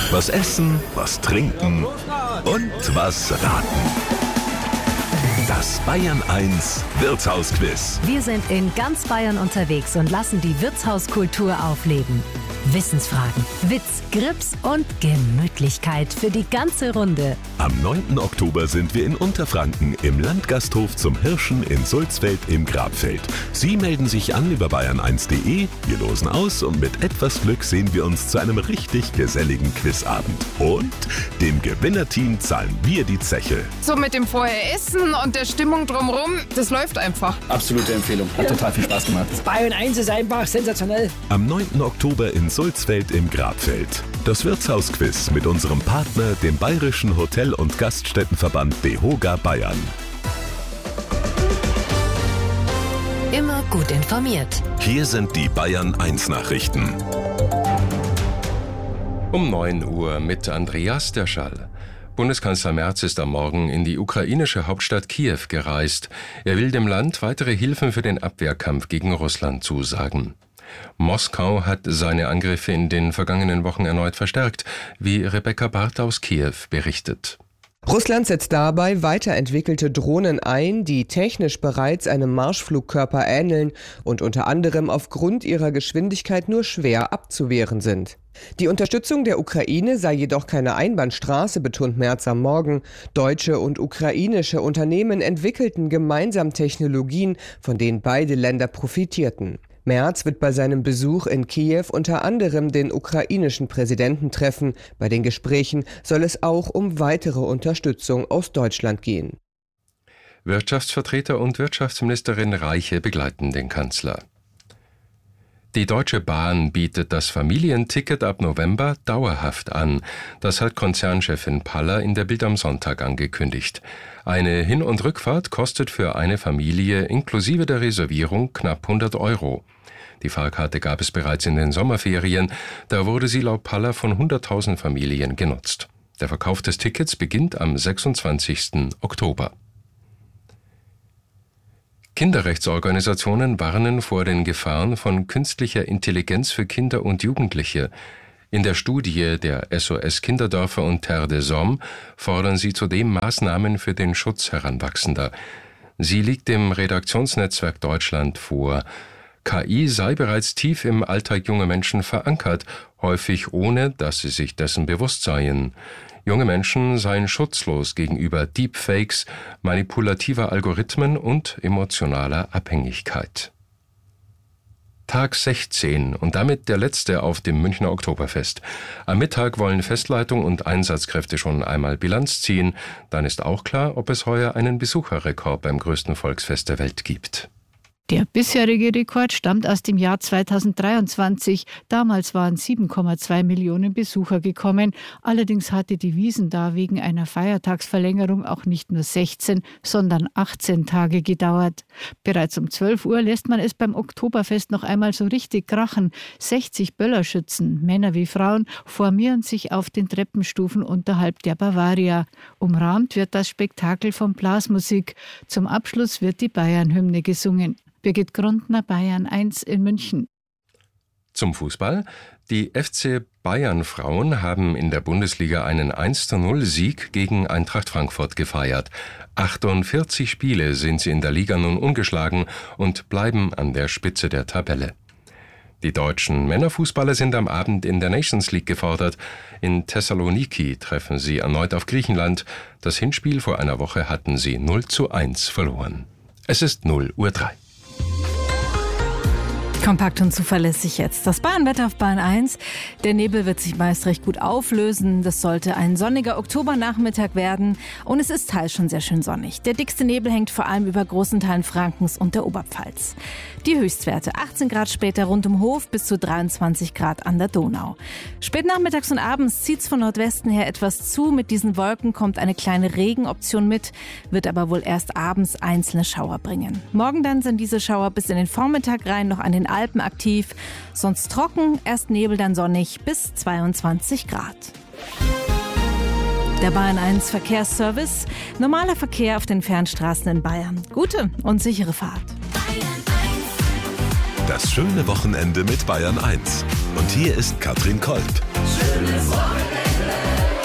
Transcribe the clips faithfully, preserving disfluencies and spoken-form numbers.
Was essen, was trinken und was raten. Das Bayern eins Wirtshausquiz. Wir sind in ganz Bayern unterwegs und lassen die Wirtshauskultur aufleben. Wissensfragen, Witz, Grips und Gemütlichkeit für die ganze Runde. Am neunten Oktober sind wir in Unterfranken im Landgasthof zum Hirschen in Sulzfeld im Grabfeld. Sie melden sich an über bayern eins punkt de, wir losen aus und mit etwas Glück sehen wir uns zu einem richtig geselligen Quizabend. Und dem Gewinnerteam zahlen wir die Zeche. So mit dem Vorher-Essen und der Stimmung drumherum, das läuft einfach. Absolute Empfehlung, hat total viel Spaß gemacht. Bayern eins ist einfach sensationell. Am neunten Oktober in Sulzfeld im Grabfeld. Das Wirtshausquiz mit unserem Partner, dem Bayerischen Hotel- und Gaststättenverband BEHOGA Bayern. Immer gut informiert. Hier sind die Bayern eins Nachrichten. Um neun Uhr mit Andreas Derschall. Bundeskanzler Merz ist am Morgen in die ukrainische Hauptstadt Kiew gereist. Er will dem Land weitere Hilfen für den Abwehrkampf gegen Russland zusagen. Moskau hat seine Angriffe in den vergangenen Wochen erneut verstärkt, wie Rebecca Barth aus Kiew berichtet. Russland setzt dabei weiterentwickelte Drohnen ein, die technisch bereits einem Marschflugkörper ähneln und unter anderem aufgrund ihrer Geschwindigkeit nur schwer abzuwehren sind. Die Unterstützung der Ukraine sei jedoch keine Einbahnstraße, betont Merz am Morgen. Deutsche und ukrainische Unternehmen entwickelten gemeinsam Technologien, von denen beide Länder profitierten. Merz wird bei seinem Besuch in Kiew unter anderem den ukrainischen Präsidenten treffen. Bei den Gesprächen soll es auch um weitere Unterstützung aus Deutschland gehen. Wirtschaftsvertreter und Wirtschaftsministerin Reiche begleiten den Kanzler. Die Deutsche Bahn bietet das Familienticket ab November dauerhaft an. Das hat Konzernchefin Paller in der Bild am Sonntag angekündigt. Eine Hin- und Rückfahrt kostet für eine Familie inklusive der Reservierung knapp hundert Euro. Die Fahrkarte gab es bereits in den Sommerferien. Da wurde sie laut Paller von hunderttausend Familien genutzt. Der Verkauf des Tickets beginnt am sechsundzwanzigsten Oktober. Kinderrechtsorganisationen warnen vor den Gefahren von künstlicher Intelligenz für Kinder und Jugendliche. In der Studie der S O S Kinderdörfer und Terre des Hommes fordern sie zudem Maßnahmen für den Schutz Heranwachsender. Sie liegt dem Redaktionsnetzwerk Deutschland vor. K I sei bereits tief im Alltag junger Menschen verankert, häufig ohne, dass sie sich dessen bewusst seien. Junge Menschen seien schutzlos gegenüber Deepfakes, manipulativer Algorithmen und emotionaler Abhängigkeit. Tag sechzehn und damit der letzte auf dem Münchner Oktoberfest. Am Mittag wollen Festleitung und Einsatzkräfte schon einmal Bilanz ziehen. Dann ist auch klar, ob es heuer einen Besucherrekord beim größten Volksfest der Welt gibt. Der bisherige Rekord stammt aus dem Jahr zweitausenddreiundzwanzig. Damals waren sieben Komma zwei Millionen Besucher gekommen. Allerdings hatte die Wiesn da wegen einer Feiertagsverlängerung auch nicht nur sechzehn, sondern achtzehn Tage gedauert. Bereits um zwölf Uhr lässt man es beim Oktoberfest noch einmal so richtig krachen. sechzig Böllerschützen, Männer wie Frauen, formieren sich auf den Treppenstufen unterhalb der Bavaria. Umrahmt wird das Spektakel von Blasmusik. Zum Abschluss wird die Bayern-Hymne gesungen. Birgit Grundner, Bayern eins in München. Zum Fußball. Die F C Bayern Frauen haben in der Bundesliga einen eins zu null Sieg gegen Eintracht Frankfurt gefeiert. achtundvierzig Spiele sind sie in der Liga nun ungeschlagen und bleiben an der Spitze der Tabelle. Die deutschen Männerfußballer sind am Abend in der Nations League gefordert. In Thessaloniki treffen sie erneut auf Griechenland. Das Hinspiel vor einer Woche hatten sie null zu eins verloren. Es ist null Uhr drei. Kompakt und zuverlässig jetzt. Das Bayernwetter auf Bayern eins. Der Nebel wird sich meist recht gut auflösen. Das sollte ein sonniger Oktobernachmittag werden. Und es ist teils schon sehr schön sonnig. Der dickste Nebel hängt vor allem über großen Teilen Frankens und der Oberpfalz. Die Höchstwerte achtzehn Grad später rund um Hof bis zu dreiundzwanzig Grad an der Donau. Spät nachmittags und abends zieht es von Nordwesten her etwas zu. Mit diesen Wolken kommt eine kleine Regenoption mit, wird aber wohl erst abends einzelne Schauer bringen. Morgen dann sind diese Schauer bis in den Vormittag rein noch an den Alpen aktiv. Sonst trocken, erst Nebel, dann sonnig bis zweiundzwanzig Grad. Der Bayern eins Verkehrsservice. Normaler Verkehr auf den Fernstraßen in Bayern. Gute und sichere Fahrt. Das schöne Wochenende mit Bayern eins. Und hier ist Katrin Kolb. Schönes Wochenende.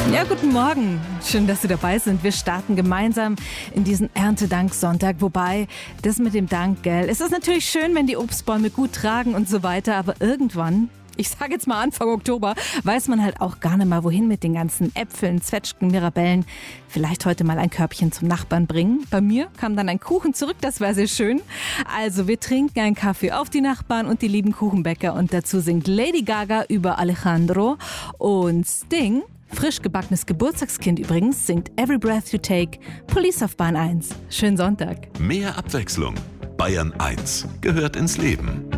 Ja, guten Morgen. Schön, dass Sie dabei sind. Wir starten gemeinsam in diesen Erntedanksonntag. Wobei, das mit dem Dank, gell, es ist natürlich schön, wenn die Obstbäume gut tragen und so weiter, aber irgendwann, ich sage jetzt mal Anfang Oktober, weiß man halt auch gar nicht mal, wohin mit den ganzen Äpfeln, Zwetschgen, Mirabellen. Vielleicht heute mal ein Körbchen zum Nachbarn bringen. Bei mir kam dann ein Kuchen zurück, das war sehr schön. Also wir trinken einen Kaffee auf die Nachbarn und die lieben Kuchenbäcker. Und dazu singt Lady Gaga über Alejandro und Sting. Frisch gebackenes Geburtstagskind übrigens singt Every Breath You Take, Police auf Bahn eins. Schönen Sonntag. Mehr Abwechslung. Bayern eins gehört ins Leben.